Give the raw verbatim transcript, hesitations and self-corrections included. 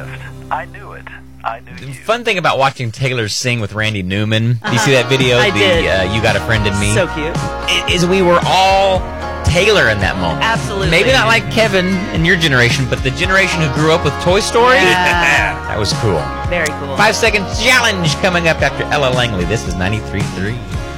list. I knew it. I knew The you. fun thing about watching Taylor sing with Randy Newman, do you see that video? I the, did. Uh, You Got a Friend in Me? So cute. It, is we were all Taylor in that moment. Absolutely. Maybe not like Kevin in your generation, but the generation who grew up with Toy Story. Yeah. That was cool. Very cool. Five second challenge coming up after Ella Langley. This is ninety-three point three.